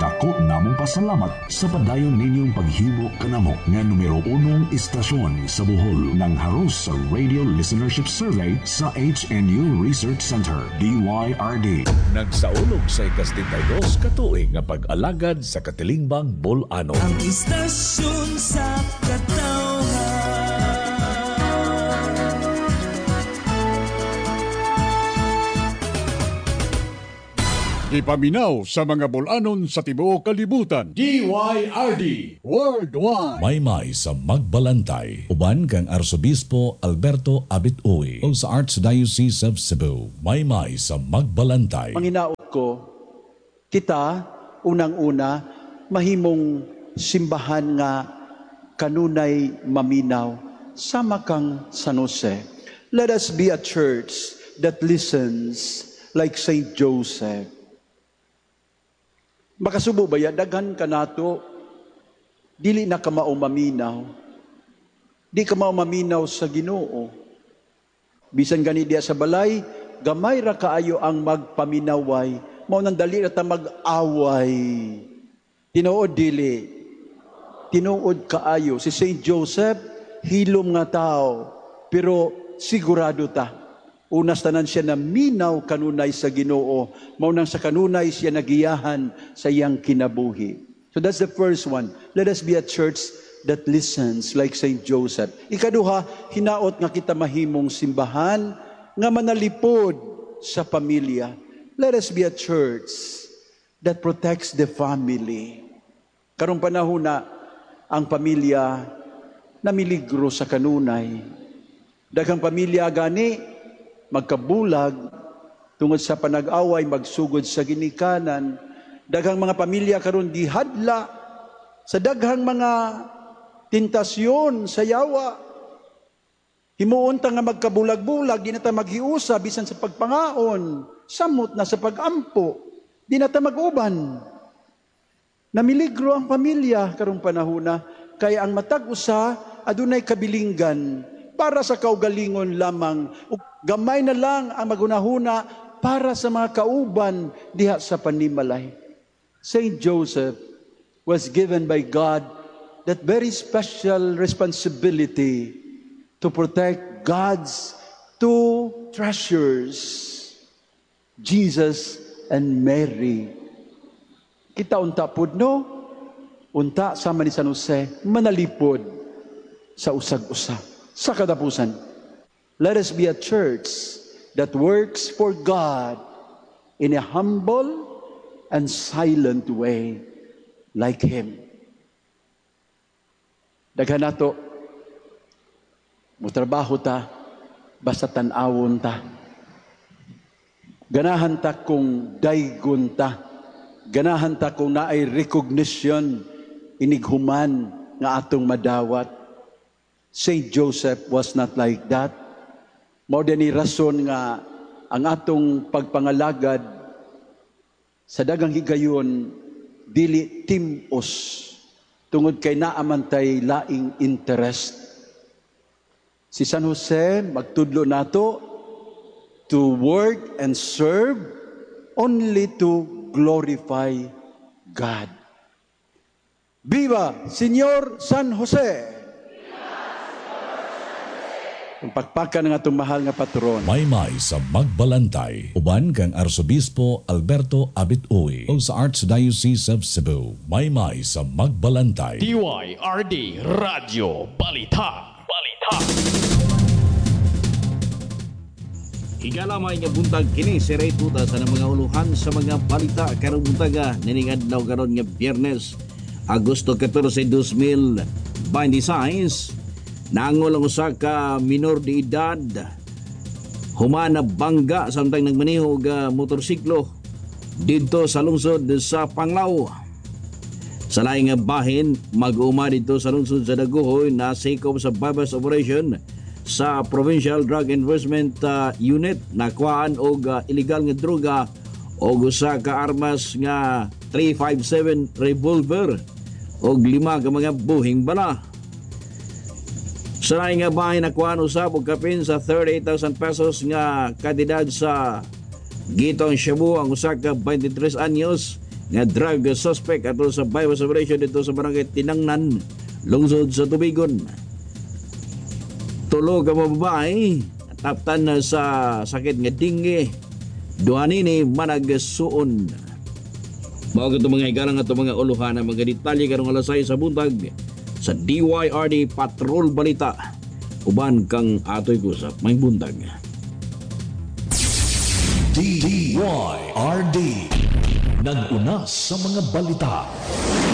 Dako namong pasalamat sa padayon ninyong paghimo kanamo nga numero 1 istasyon sa Bohol ng haros sa Radio Listenership Survey sa HNU Research Center, DYRD. Nagsaulog sa ika-72 katuig nga pag-alagad sa Katilingbang Bulanon. Ang istasyon sa katawhan. Ipaminaw sa mga Bulanon sa tibuok kalibutan. DYRD Worldwide. Maymay sa Magbalantay. Uban kang Arsobispo Alberto Abit-Uy o sa Archdiocese of Cebu. Maymay sa Magbalantay. Manginaot ko, kita, unang-una, mahimong simbahan nga kanunay maminaw, sama kang San Jose. Let us be a church that listens like Saint Joseph. Makasubo ba ya? Daghan ka nato, dili na ka maumaminaw. Di ka maumaminaw sa Ginoo. Bisan gani diya sa balay, gamay ra kaayo ang magpaminaway. Mao nang dali ra ta mag-away. Tinuod dili. Tinuod kaayo. Si Saint Joseph, hilom nga tao, pero sigurado ta. Unas tanan siya na minaw kanunay sa Ginoo. Maunang sa kanunay siya nagiyahan sa iyang kinabuhi. So that's the first one. Let us be a church that listens like Saint Joseph. Ikaduha, hinaot nga kita mahimong simbahan nga manalipod sa pamilya. Let us be a church that protects the family. Karong panahon na ang pamilya namiligro sa kanunay. Daghang pamilya gani magkabulag, tungod sa panag-away, magsugod sa ginikanan. Daghang mga pamilya karon gihadla sa daghang mga tentasyon sa yawa. Himuon ta nga magkabulag-bulag, di na ta maghiusa bisan sa pagpangaon, samot na sa pagampo, di na ta mag-uban. Namiligro ang pamilya karong panahona, kaya ang matag usa adunay kabilinggan para sa kaugalingon lamang. Gamay na lang ang magunahuna para sa mga kauban diha sa panimalay. Saint Joseph was given by God that very special responsibility to protect God's two treasures, Jesus and Mary. Kita unta pud no? Unta sama ni San Jose manalipod sa usag-usa. Sa katapusan, let us be a church that works for God in a humble and silent way like Him. Daghan nato, mutrabaho ta, basta tan-awon ta. Ganahan ta kung daygon ta. Ganahan ta kung naay recognition, inighuman nga atong madawat. Saint Joseph was not like that. Mao din ni rason nga ang atong pagpangalagad sa daghang higayon dili timos tungod kay naaman tay laing interest. Si San Jose magtudlo nato to work and serve only to glorify God. Viva Señor San Jose! Ang pagpakan ng atong mahal nga patron. Maymay sa Magbalantay. Uban kang Arsobispo Alberto Abit-Uy o sa Archdiocese of Cebu. Maymay sa Magbalantay. DYRD Radio Balita. Higalamay nga buntag kini si Ray Tuta sa mga uluhan sa mga balita karong buntaga nining adlaw karon nga Biyernes, Agosto 14, 2026. Nangol ang usa ka minor de edad humana bangga samtang nagmaneho og motorsiklo didto sa lungsod sa Panglao. Sa laing nga bahin, mag-uma dito sa lungsod sa Daguhoy na sakop sa bypass operation sa Provincial Drug Enforcement Unit na kuhaan og illegal nga droga og usa ka armas nga 357 revolver og 5 ka mga buhing bala. Sa laing nga bahin, nakuhaan usab og kapin sa 38,000 pesos nga kadidad sa Gitong Cebu ang usa ka 23 anyos nga drug suspect ato sa bypass operation dito sa barangay Tinangnan, lungsod sa Tubigon. 3 ka babae taptan sa sakit nga dengue, duha nini managsuon. Mao ito mga igalang ato mga uluhan ang mga detalye karong alas 6 sa buntag sa DYRD Patrol Balita. Uban kang atoy ko sa may buntag. DYRD nag-una sa mga balita.